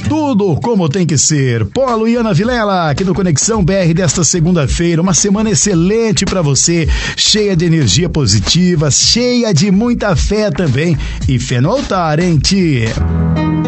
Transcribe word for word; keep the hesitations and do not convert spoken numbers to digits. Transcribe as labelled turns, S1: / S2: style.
S1: Tudo como tem que ser. Polo e Ana Vilela, aqui no Conexão B R desta segunda-feira. Uma semana excelente pra você, cheia de energia positiva, cheia de muita fé também. E fé no altar, hein, tia?